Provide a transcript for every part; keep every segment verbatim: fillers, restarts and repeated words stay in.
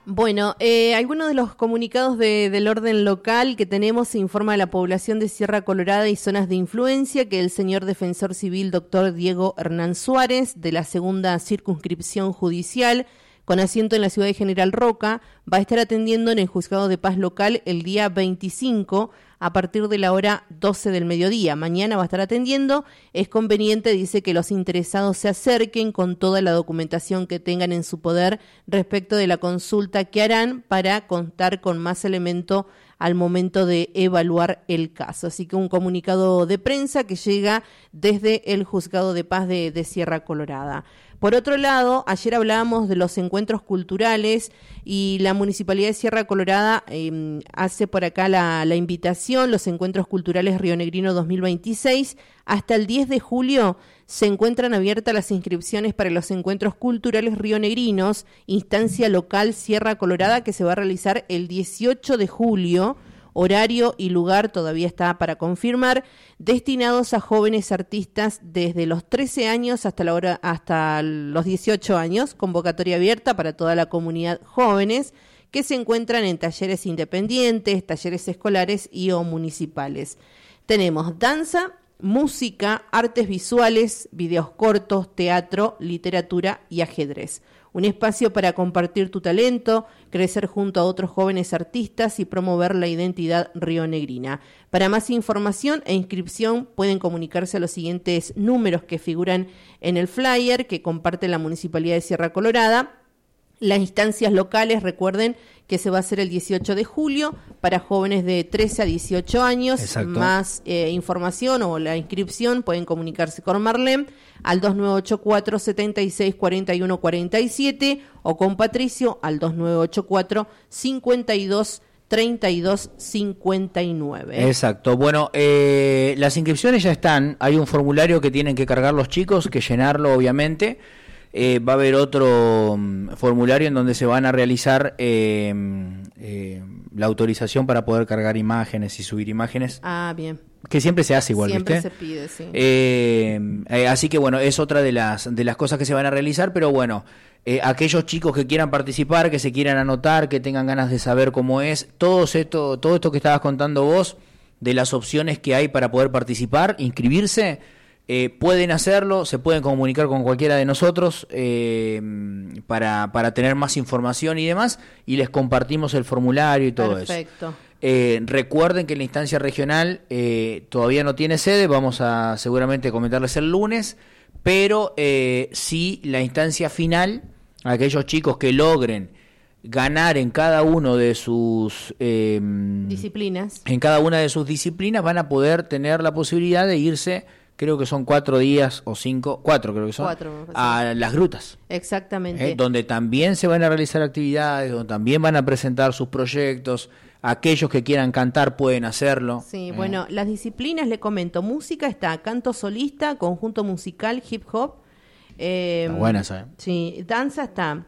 Bueno, eh, algunos de los comunicados de, del orden local que tenemos, se informa a la población de Sierra Colorada y zonas de influencia que el señor defensor civil doctor Diego Hernán Suárez, de la segunda circunscripción judicial, con asiento en la ciudad de General Roca, va a estar atendiendo en el Juzgado de Paz local el día veinticinco a partir de la hora doce del mediodía. Mañana va a estar atendiendo. Es conveniente, dice, que los interesados se acerquen con toda la documentación que tengan en su poder respecto de la consulta que harán para contar con más elemento al momento de evaluar el caso. Así que un comunicado de prensa que llega desde el Juzgado de Paz de, de Sierra Colorada. Por otro lado, ayer hablábamos de los encuentros culturales y la Municipalidad de Sierra Colorada eh, hace por acá la, la invitación, los encuentros culturales Rionegrino dos mil veintiséis. Hasta el diez de julio se encuentran abiertas las inscripciones para los encuentros culturales rionegrinos, instancia local Sierra Colorada, que se va a realizar el dieciocho de julio. Horario y lugar todavía está para confirmar, destinados a jóvenes artistas desde los trece años hasta la hora, hasta los dieciocho años, convocatoria abierta para toda la comunidad jóvenes que se encuentran en talleres independientes, talleres escolares y o municipales. Tenemos danza, música, artes visuales, videos cortos, teatro, literatura y ajedrez. Un espacio para compartir tu talento, crecer junto a otros jóvenes artistas y promover la identidad rionegrina. Para más información e inscripción pueden comunicarse a los siguientes números que figuran en el flyer que comparte la Municipalidad de Sierra Colorada. Las instancias locales, recuerden que se va a hacer el dieciocho de julio para jóvenes de trece a dieciocho años. Exacto. Más eh, información o la inscripción pueden comunicarse con Marlene al dos nueve ocho cuatro, siete seis cuatro uno cuatro siete o con Patricio al dos nueve ocho cuatro, cinco dos, treinta y dos cincuenta y nueve. Exacto. Bueno, eh, las inscripciones ya están. Hay un formulario que tienen que cargar los chicos, que llenarlo obviamente. Eh, va a haber otro um, formulario en donde se van a realizar eh, eh, la autorización para poder cargar imágenes y subir imágenes. Ah, bien. Que siempre se hace igual, siempre ¿viste? Se pide, sí. Eh, eh, así que bueno, es otra de las de las cosas que se van a realizar, pero bueno, eh, aquellos chicos que quieran participar, que se quieran anotar, que tengan ganas de saber cómo es, todo esto, todo esto que estabas contando vos, de las opciones que hay para poder participar, inscribirse. Eh, pueden hacerlo, se pueden comunicar con cualquiera de nosotros eh, para, para tener más información y demás, y les compartimos el formulario y todo eso. Perfecto. Eh, recuerden que la instancia regional eh, todavía no tiene sede, vamos a seguramente comentarles el lunes, pero eh, sí la instancia final, aquellos chicos que logren ganar en cada uno de sus eh, disciplinas, en cada una de sus disciplinas van a poder tener la posibilidad de irse. Creo que son cuatro días o cinco, cuatro creo que son, cuatro, a las grutas. Exactamente. ¿Eh? Donde también se van a realizar actividades, donde también van a presentar sus proyectos. Aquellos que quieran cantar pueden hacerlo. Sí, ¿eh? Bueno, las disciplinas, le comento, música está, canto solista, conjunto musical, hip hop. Eh, está buena esa, ¿eh? Sí, danza está.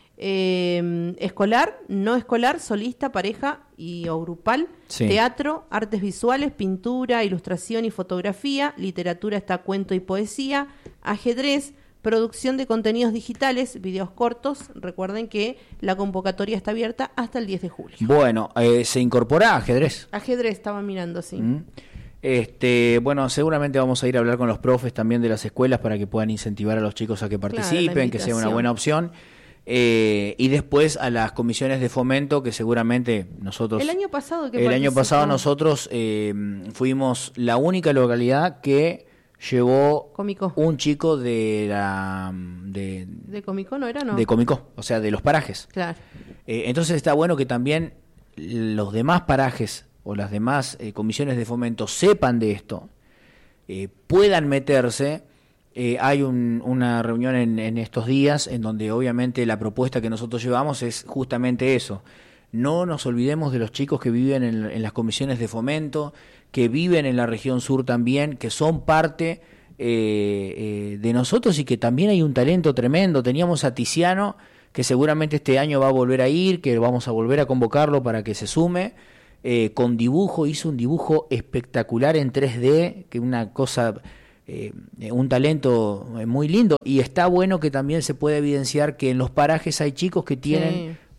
Eh, escolar, no escolar, solista, pareja y o grupal, sí. Teatro, artes visuales, pintura, ilustración y fotografía, literatura está cuento y poesía, ajedrez, producción de contenidos digitales, videos cortos. Recuerden que la convocatoria está abierta hasta el diez de julio. Bueno, eh, se incorpora ajedrez. Ajedrez estaba mirando, sí. Mm. Este, bueno, seguramente vamos a ir a hablar con los profes también de las escuelas para que puedan incentivar a los chicos a que participen, claro, que sea una buena opción. Eh, y después a las comisiones de fomento que seguramente nosotros el año pasado que el participó. año pasado nosotros eh, fuimos la única localidad que llevó Comicó. un chico de la de, de Comicó no era no de Comicó, o sea, de los parajes. Claro. Eh, entonces está bueno que también los demás parajes o las demás eh, comisiones de fomento sepan de esto, eh, puedan meterse. Eh, hay un, una reunión en, en estos días en donde obviamente la propuesta que nosotros llevamos es justamente eso. No nos olvidemos de los chicos que viven en, en las comisiones de fomento, que viven en la región sur también, que son parte eh, eh, de nosotros y que también hay un talento tremendo. Teníamos a Tiziano, que seguramente este año va a volver a ir, que vamos a volver a convocarlo para que se sume. Eh, con dibujo, hizo un dibujo espectacular en tres D, que una cosa... Eh, un talento muy lindo, y está bueno que también se puede evidenciar que en los parajes hay chicos que tienen sí.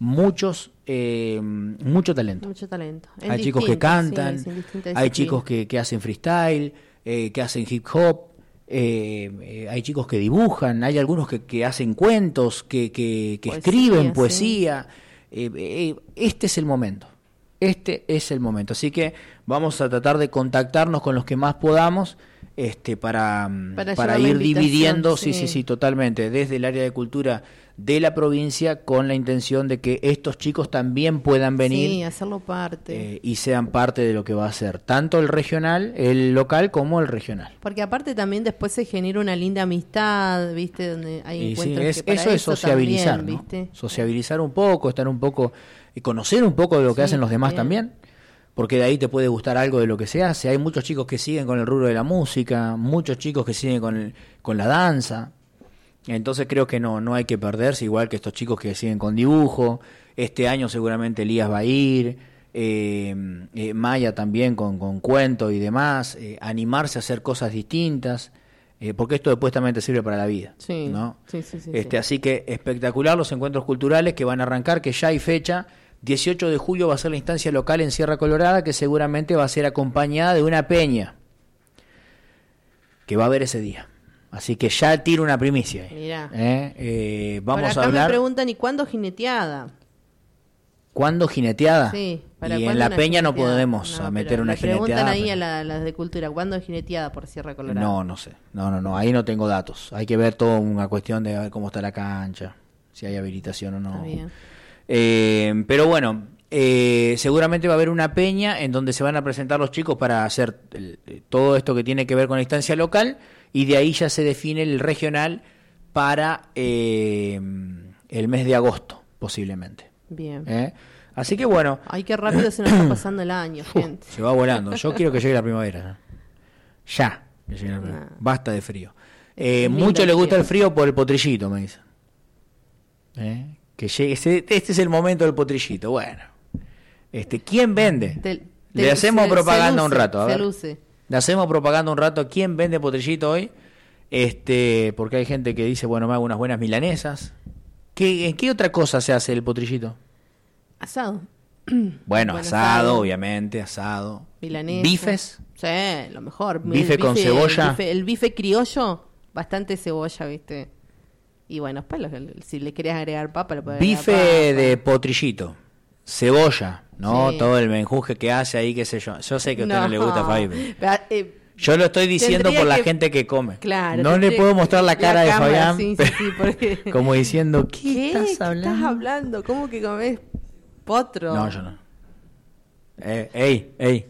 muchos, eh, mucho talento. Mucho talento. Hay chicos que cantan, sí, hay chicos que, que hacen freestyle, eh, que hacen hip hop, eh, eh, hay chicos que dibujan, hay algunos que, que hacen cuentos, que, que, que poesía, escriben poesía. Sí. Eh, eh, este es el momento. Este es el momento. Así que vamos a tratar de contactarnos con los que más podamos. Este, para, para, para ir dividiendo, sí. sí, sí, sí, totalmente, desde el área de cultura de la provincia, con la intención de que estos chicos también puedan venir, sí, hacerlo parte, eh, y sean parte de lo que va a ser tanto el regional, el local, como el regional. Porque aparte también después se genera una linda amistad, ¿viste? Donde hay y encuentros sí, es, que para eso es sociabilizar, también, ¿no? ¿viste? Sociabilizar un poco, estar un poco, y conocer un poco de lo que sí, hacen los demás bien. También. Porque de ahí te puede gustar algo de lo que se hace. Hay muchos chicos que siguen con el rubro de la música, muchos chicos que siguen con, el, con la danza. Entonces creo que no, no hay que perderse, igual que estos chicos que siguen con dibujo. Este año seguramente Elías va a ir, eh, eh, Maya también con, con cuento y demás. Eh, animarse a hacer cosas distintas, eh, porque esto supuestamente sirve para la vida. Sí, ¿no? sí, sí, sí, este, sí. Así que espectacular los encuentros culturales que van a arrancar, que ya hay fecha. dieciocho de julio va a ser la instancia local en Sierra Colorada, que seguramente va a ser acompañada de una peña que va a haber ese día. Así que ya tiro una primicia. Mirá. ¿Eh? Eh, vamos Por acá a hablar. Me preguntan, ¿y cuándo jineteada? ¿Cuándo jineteada? Sí. ¿Para y en la peña jineteada? no podemos no, meter una me jineteada. Preguntan ahí pero... a las la de cultura, ¿cuándo es jineteada por Sierra Colorada? No, no sé. No, no, no. Ahí no tengo datos. Hay que ver toda una cuestión de ver cómo está la cancha, si hay habilitación o no. Está bien. Eh, pero bueno, eh, seguramente va a haber una peña en donde se van a presentar los chicos para hacer el, todo esto que tiene que ver con la instancia local, y de ahí ya se define el regional para eh, el mes de agosto, posiblemente. Bien. ¿Eh? Así que bueno. Ay, qué rápido se nos está pasando el año, gente. Se va volando. Yo quiero que llegue la primavera. ¿no? Ya. Que llegue la primavera. Nah. Basta de frío. Eh, mucho le gusta el frío por el potrillito, me dicen. ¿Eh? Que llegue. Este es el momento del potrillito. Bueno. Este, ¿quién vende? Te, te, Le hacemos se, propaganda se luce, un rato. A ver. Luce. Le hacemos propaganda un rato. ¿Quién vende potrillito hoy? Este, porque hay gente que dice, bueno, me hago unas buenas milanesas. ¿Qué, ¿En qué otra cosa se hace el potrillito? Asado. Bueno, bueno asado, asado, obviamente, asado. Milanesa. ¿Bifes? Sí, lo mejor. ¿Bife, bife con cebolla? El bife, el bife criollo, bastante cebolla, ¿viste? Y bueno, después lo, si le querés agregar papa, lo podés Bife agregar papa. De potrillito, cebolla, ¿no? Sí. Todo el menjuje que hace ahí, qué sé yo. Yo sé que a usted no, no le gusta, Fabi. Pero, eh, yo lo estoy diciendo por la que... gente que come. Claro. No le puedo mostrar la cara la de cámara, Fabián. Sí, sí, sí, porque... como diciendo, ¿qué, ¿Qué estás hablando? ¿Qué estás hablando? ¿Cómo que comés potro? No, yo no. Eh, ey, ey.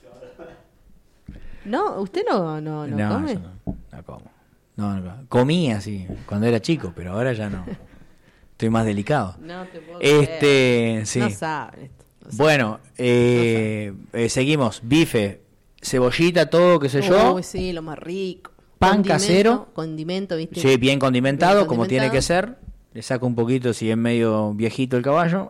No, usted no, no, no, no come. Yo no, no como. No, no, comía así cuando era chico, pero ahora ya no. Estoy más delicado. No te puedo Este, creer. sí. No saben esto. No saben. Bueno, eh, no saben. eh, seguimos. Bife, cebollita, todo, qué sé yo. Uy, sí, lo más rico. Pan condimento, casero. Condimento, ¿viste? Sí, bien condimentado, bien como condimentado. tiene que ser. Le saco un poquito si es medio viejito el caballo.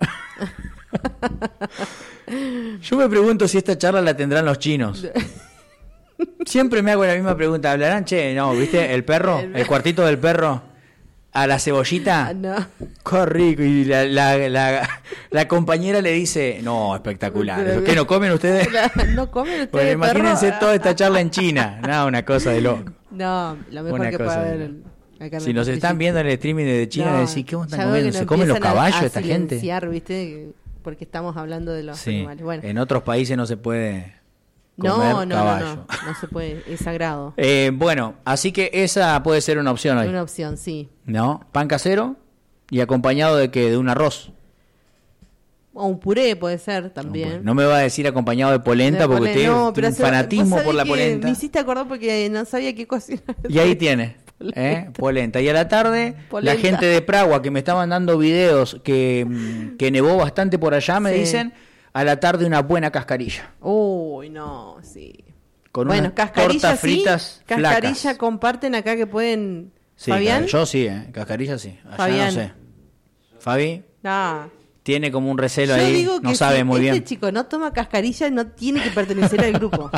Yo me pregunto si esta charla la tendrán los chinos. Siempre me hago la misma pregunta. ¿Hablarán? Che, no, ¿viste? El perro, el, el cuartito del perro a la cebollita. No. Qué rico. Y la, la, la, la compañera le dice, no, espectacular. ¿Qué no comen ustedes? No comen ustedes. Bueno, imagínense perro. toda esta charla en China. No, una cosa de loco. No, lo mejor una que puede haber. El, si nos están viendo en el streaming de China, no, decís, ¿qué están ya comiendo? que ¿Se comen los caballos a, a esta gente? ¿Viste? Porque estamos hablando de los sí. animales. Bueno. En otros países no se puede comer no, no, caballo. No, no, no se puede, es sagrado. Eh, bueno, así que esa puede ser una opción hoy. Una opción, sí. ¿No? Pan casero y acompañado de que de un arroz. O un puré puede ser también. No, no me va a decir acompañado de polenta de porque polen, usted no, tiene un fanatismo por la polenta. Me hiciste acordar porque no sabía qué cocinar. Y ahí tiene. ¿Eh? Polenta. Y a la tarde, polenta. La gente de Pragua que me estaban mandando videos que, que nevó bastante por allá, me sí. dicen, a la tarde una buena cascarilla. Uy, no, sí. Con bueno, unas cascarilla tortas fritas sí, cascarilla flacas. Comparten acá que pueden... Sí, ¿Fabián? Yo sí, ¿eh? Cascarilla sí. Allá Fabián. no sé. ¿Fabi? No. Tiene como un recelo yo ahí, digo que no sabe si muy este bien. Este chico no toma cascarilla, no tiene que pertenecer al grupo.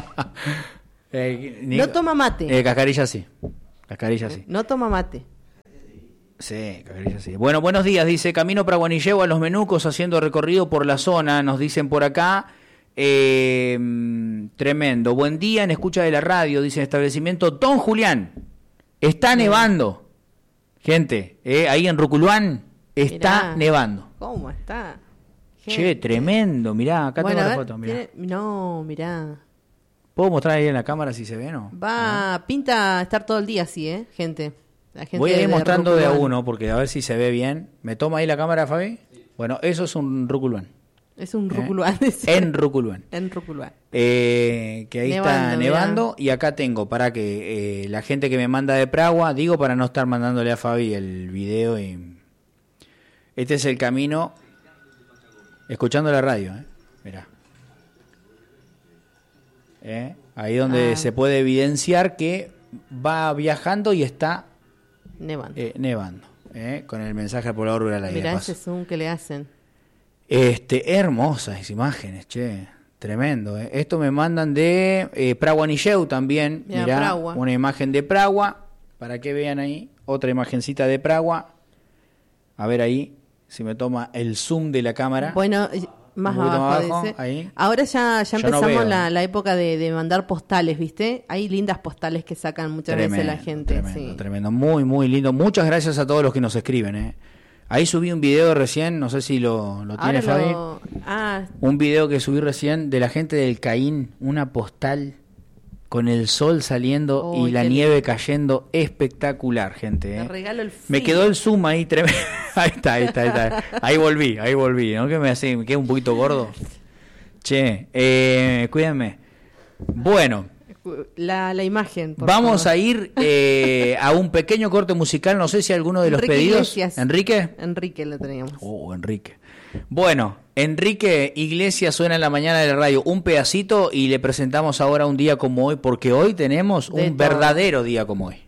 eh, ni... No toma mate. Eh, cascarilla sí. Cascarilla sí. No toma mate. Sí, sí. Bueno, buenos días, dice, camino para Guanilleo a Los Menucos haciendo recorrido por la zona, nos dicen por acá. Eh, tremendo. Buen día en escucha de la radio, dice el establecimiento Don Julián. Está sí. nevando. Gente, eh, ahí en Ruculuán está mirá, nevando. ¿Cómo está? Gente. Che, tremendo. Mirá, acá bueno, tengo la foto. Mirá. Tiene... No, mirá. ¿Puedo mostrar ahí en la cámara si se ve, no? Va, ¿no? Pinta estar todo el día así, ¿eh? Gente. La gente Voy a ir de mostrando Ruculuán. de a uno, porque a ver si se ve bien. ¿Me toma ahí la cámara, Fabi? Sí. Bueno, eso es un Ruculuán. Es un Ruculuán. ¿Eh? En Ruculuán. En Ruculuán. Eh, que ahí nevando, está nevando. Mirá. Y acá tengo, para que eh, la gente que me manda de Pragua, digo para no estar mandándole a Fabi el video. Y este es el camino, escuchando la radio. ¿eh? Mirá. ¿Eh? Ahí donde ah. se puede evidenciar que va viajando y está nevando. Eh, nevando ¿eh? Con el mensaje al poblador rural ahí. Mirá ese zoom que le hacen. Este, hermosas imágenes, che, tremendo. ¿eh? Esto me mandan de eh, Praguanilleu también. Mirá, Mirá Pragua. Una imagen de Pragua, para que vean ahí, otra imagencita de Pragua. A ver ahí, si me toma el zoom de la cámara. Bueno, más abajo, más abajo dice. Ahí. Ahora ya, ya empezamos no la, la época de, de mandar postales, ¿viste? Hay lindas postales que sacan muchas tremendo, veces la gente. Tremendo, sí. tremendo, muy, muy lindo. Muchas gracias a todos los que nos escriben, ¿eh? Ahí subí un video recién, no sé si lo, lo tiene Fabi. Lo... Ah. Un video que subí recién de la gente del Caín, una postal con el sol saliendo oh, y la nieve lindo. Cayendo, espectacular, gente. ¿eh? Te regalo el me quedó el zoom ahí tremendo. Ahí está, ahí está, ahí está. Ahí volví, ahí volví, ¿no? Que me hace, me quedé un poquito gordo. Che, eh, cuídenme. Bueno. La, la imagen. Vamos favor. a ir eh, a un pequeño corte musical. No sé si alguno de los Enrique pedidos. Iglesias. ¿Enrique? Enrique lo teníamos. Oh, Enrique. Bueno, Enrique Iglesias suena en la mañana de la radio un pedacito y le presentamos ahora un día como hoy, porque hoy tenemos de un todo. verdadero día como hoy.